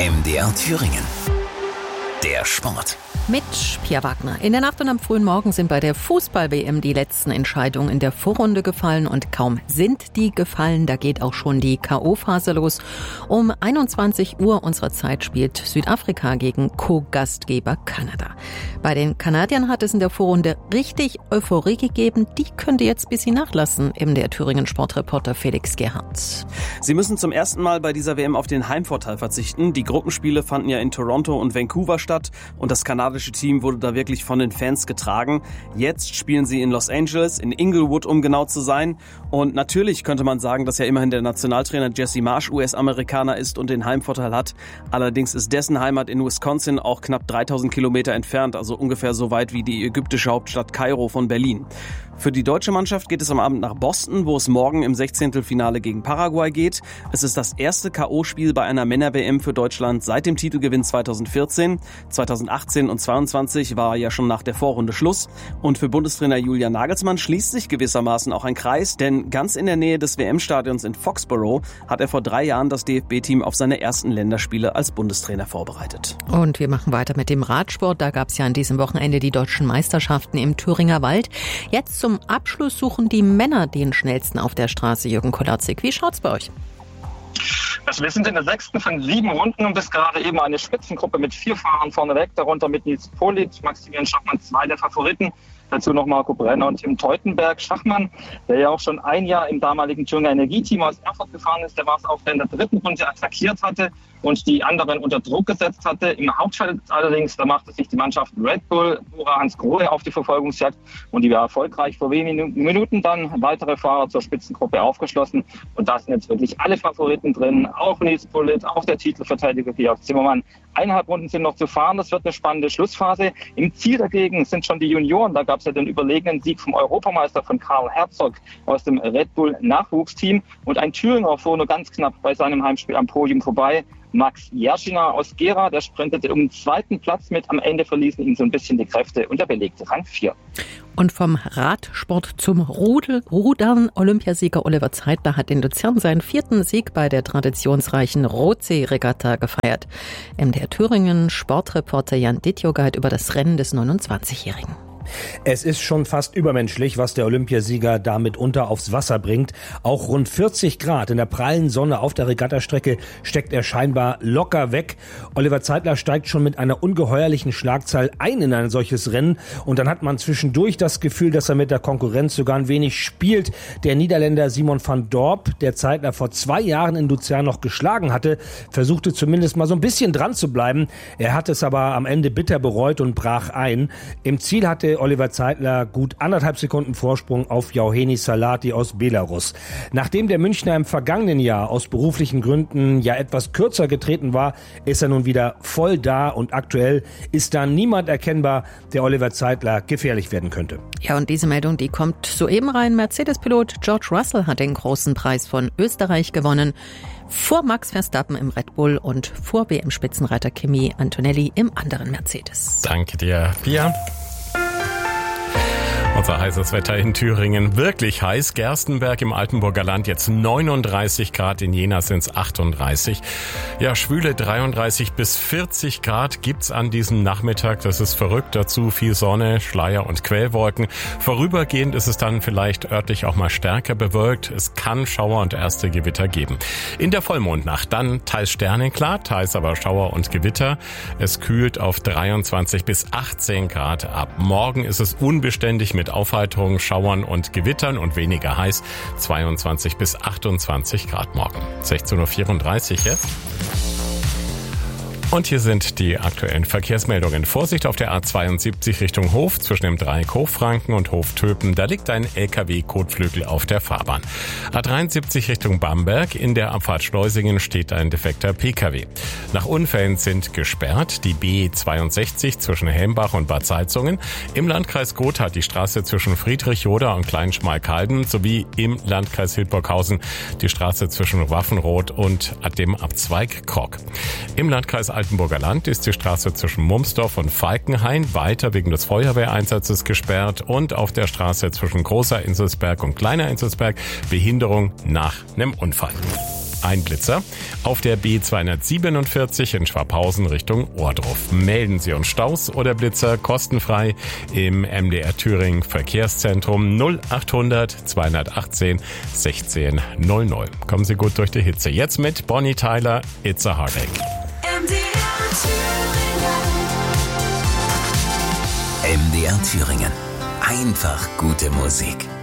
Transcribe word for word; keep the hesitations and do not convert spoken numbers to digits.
M D R Thüringen. Der Sport. Mit Pia Wagner. In der Nacht und am frühen Morgen sind bei der Fußball-W M die letzten Entscheidungen in der Vorrunde gefallen. Und kaum sind die gefallen, da geht auch schon die K O-Phase los. Um einundzwanzig Uhr unserer Zeit spielt Südafrika gegen Co-Gastgeber Kanada. Bei den Kanadiern hat es in der Vorrunde richtig Euphorie gegeben. Die könnte jetzt ein bisschen nachlassen, eben der Thüringen-Sportreporter Felix Gerhardt. Sie müssen zum ersten Mal bei dieser W M auf den Heimvorteil verzichten. Die Gruppenspiele fanden ja in Toronto und Vancouver statt und das kanadische Team wurde da wirklich von den Fans getragen. Jetzt spielen sie in Los Angeles, in Inglewood, um genau zu sein. Und natürlich könnte man sagen, dass ja immerhin der Nationaltrainer Jesse Marsch U S-Amerikaner ist und den Heimvorteil hat. Allerdings ist dessen Heimat in Wisconsin auch knapp dreitausend Kilometer entfernt, also ungefähr so weit wie die ägyptische Hauptstadt Kairo von Berlin. Für die deutsche Mannschaft geht es am Abend nach Boston, wo es morgen im Sechzehntelfinale gegen Paraguay geht. Es ist das erste K O-Spiel bei einer Männer-W M für Deutschland seit dem Titelgewinn zweitausendvierzehn. zweitausendachtzehn und zweiundzwanzig war ja schon nach der Vorrunde Schluss. Und für Bundestrainer Julian Nagelsmann schließt sich gewissermaßen auch ein Kreis, denn ganz in der Nähe des W M-Stadions in Foxborough hat er vor drei Jahren das D F B-Team auf seine ersten Länderspiele als Bundestrainer vorbereitet. Und wir machen weiter mit dem Radsport. Da gab es ja an diesem Wochenende die deutschen Meisterschaften im Thüringer Wald. Jetzt zum Abschluss suchen die Männer den schnellsten auf der Straße. Jürgen Kolatzig, wie schaut's bei euch? Also wir sind in der sechsten von sieben Runden und bis gerade eben eine Spitzengruppe mit vier Fahrern vorneweg, darunter mit Nils Polic, Maximilian Schachmann, zwei der Favoriten. Dazu noch Marco Brenner und Tim Teutenberg. Schachmann, der ja auch schon ein Jahr im damaligen Thüringer Energieteam aus Erfurt gefahren ist, der war es auch, der in der dritten Runde attackiert hatte und die anderen unter Druck gesetzt hatte. Im Hauptfeld allerdings, da machte sich die Mannschaft Red Bull, Bora Hans Grohe auf die Verfolgungsjagd und die war erfolgreich. Vor wenigen Minuten dann weitere Fahrer zur Spitzengruppe aufgeschlossen und da sind jetzt wirklich alle Favoriten drin, auch Nils Polic, auch der Titelverteidiger Georg Zimmermann. Eineinhalb Runden sind noch zu fahren, das wird eine spannende Schlussphase. Im Ziel dagegen sind schon die Junioren, da gab es ja den überlegenen Sieg vom Europameister von Karl Herzog aus dem Red Bull Nachwuchsteam und ein Thüringer fuhr nur ganz knapp bei seinem Heimspiel am Podium vorbei. Max Jerschiner aus Gera, der sprintete um den zweiten Platz mit. Am Ende verließen ihn so ein bisschen die Kräfte und er belegte Rang vier. Und vom Radsport zum Rudel, Rudern. Olympiasieger Oliver Zeitler hat in Luzern seinen vierten Sieg bei der traditionsreichen Rotsee-Regatta gefeiert. M D R Thüringen Sportreporter Jan Dittjoga hat über das Rennen des neunundzwanzigjährigen. Es ist schon fast übermenschlich, was der Olympiasieger da mitunter aufs Wasser bringt. Auch rund vierzig Grad in der prallen Sonne auf der Regattastrecke steckt er scheinbar locker weg. Oliver Zeitler steigt schon mit einer ungeheuerlichen Schlagzahl ein in ein solches Rennen. Und dann hat man zwischendurch das Gefühl, dass er mit der Konkurrenz sogar ein wenig spielt. Der Niederländer Simon van Dorp, der Zeitler vor zwei Jahren in Luzern noch geschlagen hatte, versuchte zumindest mal so ein bisschen dran zu bleiben. Er hat es aber am Ende bitter bereut und brach ein. Im Ziel hatte Oliver Zeitler gut anderthalb Sekunden Vorsprung auf Jauheni Salati aus Belarus. Nachdem der Münchner im vergangenen Jahr aus beruflichen Gründen ja etwas kürzer getreten war, ist er nun wieder voll da und aktuell ist da niemand erkennbar, der Oliver Zeitler gefährlich werden könnte. Ja, und diese Meldung, die kommt soeben rein. Mercedes-Pilot George Russell hat den großen Preis von Österreich gewonnen. Vor Max Verstappen im Red Bull und vor W M-Spitzenreiter Kimi Antonelli im anderen Mercedes. Danke dir, Pia. Unser heißes Wetter in Thüringen, wirklich heiß. Gerstenberg im Altenburger Land jetzt neununddreißig Grad, in Jena sind es achtunddreißig. Ja, schwüle dreiunddreißig bis vierzig Grad gibt's an diesem Nachmittag. Das ist verrückt. Dazu viel Sonne, Schleier und Quellwolken. Vorübergehend ist es dann vielleicht örtlich auch mal stärker bewölkt. Es kann Schauer und erste Gewitter geben. In der Vollmondnacht dann teils sternenklar, teils aber Schauer und Gewitter. Es kühlt auf dreiundzwanzig bis achtzehn Grad ab. Morgen ist es unbeständig mit Aufheiterung, Schauern und Gewittern und weniger heiß. zweiundzwanzig bis achtundzwanzig Grad morgen. sechzehn Uhr vierunddreißig jetzt. Und hier sind die aktuellen Verkehrsmeldungen. Vorsicht auf der A zweiundsiebzig Richtung Hof zwischen dem Dreieck Hochfranken und Hoftöpen. Da liegt ein L K W-Kotflügel auf der Fahrbahn. A dreiundsiebzig Richtung Bamberg. In der Abfahrt Schleusingen steht ein defekter P K W. Nach Unfällen sind gesperrt die B zweiundsechzig zwischen Helmbach und Bad Salzungen. Im Landkreis Gotha die Straße zwischen Friedrich-Joda und Kleinschmalkalden sowie im Landkreis Hildburghausen die Straße zwischen Waffenroth und dem Abzweig Krog. Im Landkreis Altenburger Land ist die Straße zwischen Mumsdorf und Falkenhain weiter wegen des Feuerwehreinsatzes gesperrt und auf der Straße zwischen Großer Inselsberg und Kleiner Inselsberg Behinderung nach einem Unfall. ein Blitzer. Auf der B zweihundertsiebenundvierzig in Schwabhausen Richtung Ohrdruf. Melden Sie uns Staus oder Blitzer kostenfrei im M D R Thüringen Verkehrszentrum null achthundert zweihundertachtzehn sechzehn null null. Kommen Sie gut durch die Hitze. Jetzt mit Bonnie Tyler, It's a Heartache. M D R Thüringen. M D R Thüringen. Einfach gute Musik.